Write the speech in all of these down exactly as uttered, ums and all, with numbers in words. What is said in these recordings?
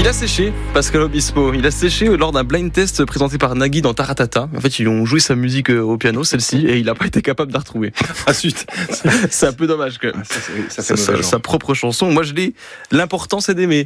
Il a séché, Pascal Obispo. Il a séché lors d'un blind test présenté par Nagui dans Taratata. En fait, ils ont joué sa musique au piano, celle-ci, et il n'a pas été capable de la retrouver. Ensuite, c'est un peu dommage que ça, ça fait sa, sa, sa propre chanson. Moi, je l'ai. L'important, c'est d'aimer.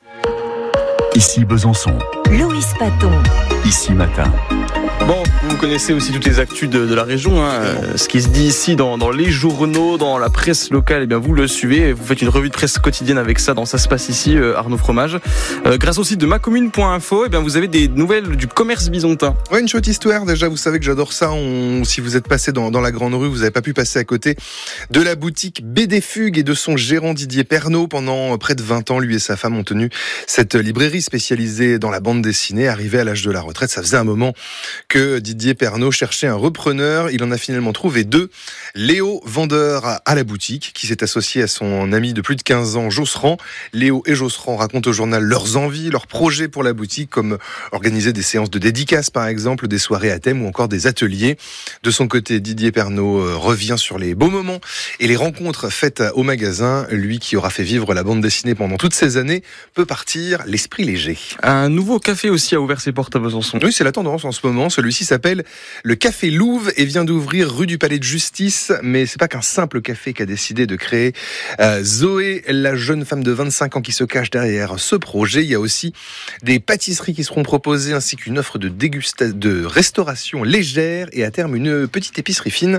Ici Besançon. Loïs Paton. Ici Matin. Bon, vous connaissez aussi toutes les actus de, de la région. Hein. Euh, ce qui se dit ici dans, dans les journaux, dans la presse locale, eh bien vous le suivez. Vous faites une revue de presse quotidienne avec ça dans Ça se passe ici, euh, Arnaud Fromage. Euh, grâce au site de macommune point info, eh bien vous avez des nouvelles du commerce bisontin. Ouais, une chouette histoire. Déjà, vous savez que j'adore ça. On, si vous êtes passé dans, dans la grande rue, vous n'avez pas pu passer à côté de la boutique B D Fugue et de son gérant Didier Pernaut. Pendant près de vingt ans, lui et sa femme ont tenu cette librairie spécialisée dans la bande dessinée. Arrivé à l'âge de la retraite, ça faisait un moment que Didier Pernaut cherchait un repreneur. Il en a finalement trouvé deux. Léo, vendeur à la boutique, qui s'est associé à son ami de plus de quinze ans, Josserand. Léo et Josserand racontent au journal leurs envies, leurs projets pour la boutique, comme organiser des séances de dédicaces par exemple, des soirées à thème ou encore des ateliers. De son côté, Didier Pernaut revient sur les beaux moments et les rencontres faites au magasin. Lui qui aura fait vivre la bande dessinée pendant toutes ces années peut partir l'esprit léger. Un nouveau café aussi a ouvert ses portes à Besançon. Oui, c'est la tendance en ce moment. Celui-ci s'appelle le Café Louve et vient d'ouvrir rue du Palais de Justice. Mais c'est pas qu'un simple café qu'a décidé de créer euh, Zoé, la jeune femme de vingt-cinq ans qui se cache derrière ce projet. Il y a aussi des pâtisseries qui seront proposées ainsi qu'une offre de dégustation, de restauration légère et à terme une petite épicerie fine.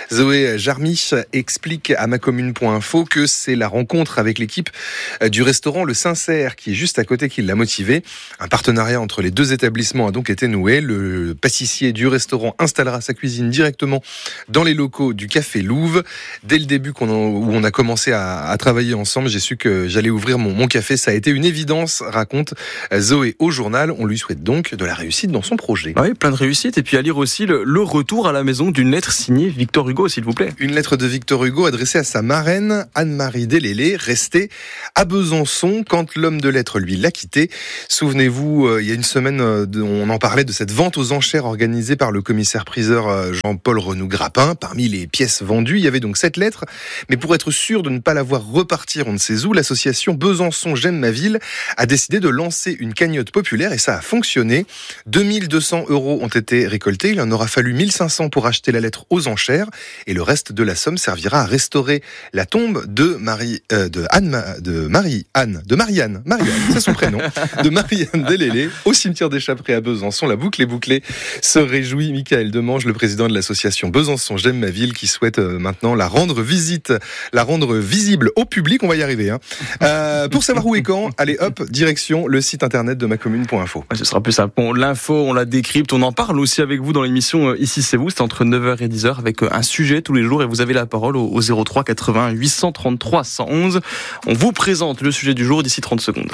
Zoé Jarmich explique à macommune point info que c'est la rencontre avec l'équipe du restaurant Le Sincère qui est juste à côté qui l'a motivé. Un partenariat entre les deux établissements a donc été noué. Le pâtissier du restaurant installera sa cuisine directement dans les locaux du Café Louve. Dès le début qu'on a, où on a commencé à, à travailler ensemble, j'ai su que j'allais ouvrir mon, mon café. Ça a été une évidence, raconte Zoé au journal. On lui souhaite donc de la réussite dans son projet. Oui, plein de réussite. Et puis à lire aussi le, le retour à la maison d'une lettre signée Victor Hugo, s'il vous plaît. Une lettre de Victor Hugo adressée à sa marraine, Anne-Marie Delélé, restée à Besançon quand l'homme de lettres, lui, l'a quitté. Souvenez-vous, euh, il y a une semaine, euh, on en parlait de cette vente aux enchères organisée par le commissaire-priseur Jean-Paul Renou-Grappin. Parmi les pièces vendues, il y avait donc cette lettre. Mais pour être sûr de ne pas la voir repartir on ne sait où, l'association Besançon J'aime ma ville a décidé de lancer une cagnotte populaire et ça a fonctionné. deux mille deux cents euros ont été récoltés. Il en aura fallu mille cinq cents pour acheter la lettre aux enchères et le reste de la somme servira à restaurer la tombe de Marie, euh, de Anne, de Marie-Anne, de Marianne, Marianne, c'est son prénom, de Marianne Delélé au cimetière des Chapperets à Besançon. La boucle est bouclée. Se réjouit Michael Demange, le président de l'association Besançon J'aime ma ville, qui souhaite euh, maintenant la rendre visite, la rendre visible au public. On va y arriver. Hein. Euh, pour savoir où et quand, allez hop, direction le site internet de macommune point info. Ouais, ce sera plus simple. Bon, l'info, on la décrypte, on en parle aussi avec vous dans l'émission euh, Ici c'est vous. C'est entre neuf heures et dix heures avec euh, un sujet tous les jours et vous avez la parole au, au zéro trois quatre-vingts huit cent trente-trois cent onze. On vous présente le sujet du jour d'ici trente secondes.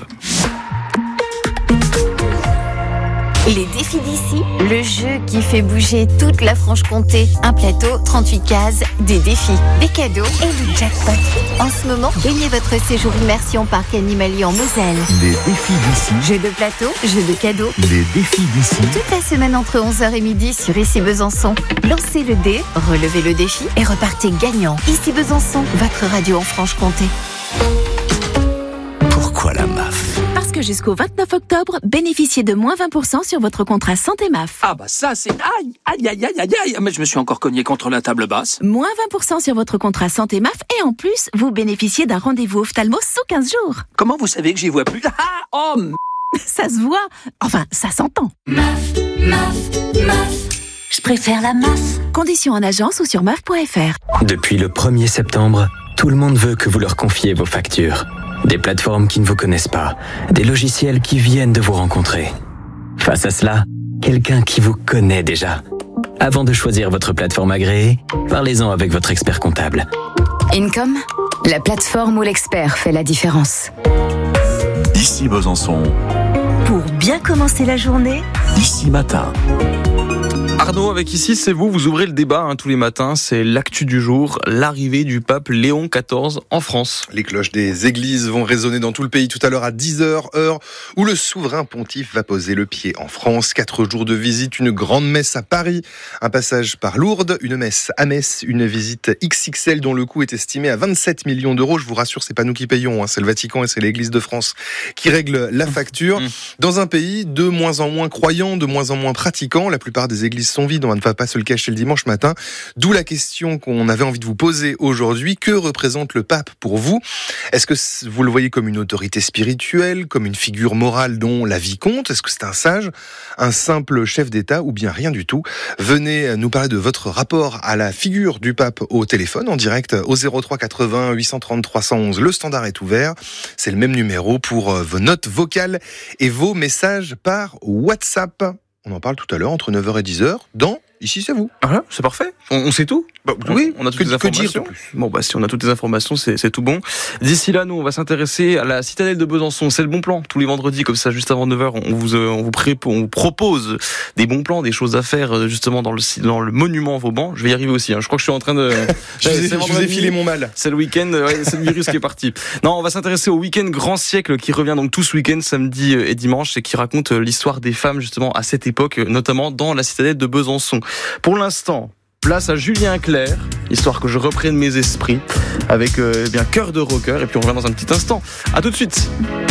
Les défis d'ici, le jeu qui fait bouger toute la Franche-Comté. Un plateau, trente-huit cases, des défis, des cadeaux et le jackpot. En ce moment, gagnez votre séjour immersion parc animalier en Moselle. Les défis d'ici. Jeux de plateau, jeux de cadeaux. Les défis d'ici. Toute la semaine entre onze heures et midi sur Ici Besançon. Lancez le dé, relevez le défi et repartez gagnant. Ici Besançon, votre radio en Franche-Comté. Pourquoi la M A F ? Parce que jusqu'au vingt-neuf octobre, bénéficiez de moins vingt pour cent sur votre contrat santé M A F. Ah bah ça c'est... Aïe, aïe, aïe, aïe, aïe, aïe. Mais je me suis encore cogné contre la table basse. Moins vingt pour cent sur votre contrat santé M A F et en plus, vous bénéficiez d'un rendez-vous ophtalmo sous quinze jours. Comment vous savez que j'y vois plus? Ah, oh, m... Ça se voit. Enfin, ça s'entend. M A F, M A F, M A F. Je préfère la M A F. Conditions en agence ou sur M A F point F R. Depuis le premier septembre, tout le monde veut que vous leur confiez vos factures. Des plateformes qui ne vous connaissent pas, des logiciels qui viennent de vous rencontrer. Face à cela, quelqu'un qui vous connaît déjà. Avant de choisir votre plateforme agréée, parlez-en avec votre expert comptable. Income, la plateforme où l'expert fait la différence. Ici Besançon. Pour bien commencer la journée, Ici Matin. Arnaud, avec ici, c'est vous, vous ouvrez le débat hein, tous les matins, c'est l'actu du jour, l'arrivée du pape Léon quatorze en France. Les cloches des églises vont résonner dans tout le pays tout à l'heure à dix heures, heure où le souverain pontife va poser le pied en France. Quatre jours de visite, une grande messe à Paris, un passage par Lourdes, une messe à Metz, une visite X X L dont le coût est estimé à vingt-sept millions d'euros. Je vous rassure, c'est pas nous qui payons, hein, c'est le Vatican et c'est l'Église de France qui règle la facture. Dans un pays de moins en moins croyants, de moins en moins pratiquants, la plupart des églises sont vides, on ne va pas se le cacher le dimanche matin. D'où la question qu'on avait envie de vous poser aujourd'hui. Que représente le pape pour vous ? Est-ce que vous le voyez comme une autorité spirituelle, comme une figure morale dont la vie compte ? Est-ce que c'est un sage, un simple chef d'État ou bien rien du tout ? Venez nous parler de votre rapport à la figure du pape au téléphone, en direct au zéro trois quatre-vingts huit cent trente trois cent onze. Le standard est ouvert. C'est le même numéro pour vos notes vocales et vos messages par WhatsApp. On en parle tout à l'heure, entre neuf heures et dix heures, dans Ici c'est vous. Ah là, c'est parfait. On, on sait tout. Bah, oui, on a toutes que, les informations. Que dire bon, bah si on a toutes les informations, c'est, c'est tout bon. D'ici là, nous, on va s'intéresser à la citadelle de Besançon. C'est le bon plan. Tous les vendredis, comme ça, juste avant neuf heures, on vous, on vous, pré- on vous propose des bons plans, des choses à faire, justement, dans le, dans le monument Vauban. Je vais y arriver aussi. Hein. Je crois que je suis en train de. je, vous ai, je vous ai filé mon mal. C'est le week-end. Ouais, c'est le virus qui est parti. Non, on va s'intéresser au week-end Grand Siècle qui revient donc tout ce week-end, samedi et dimanche, et qui raconte l'histoire des femmes, justement, à cette époque, notamment dans la citadelle de Besançon. Pour l'instant, place à Julien Clerc, histoire que je reprenne mes esprits avec euh, bien Cœur de rocker, et puis on revient dans un petit instant. À tout de suite.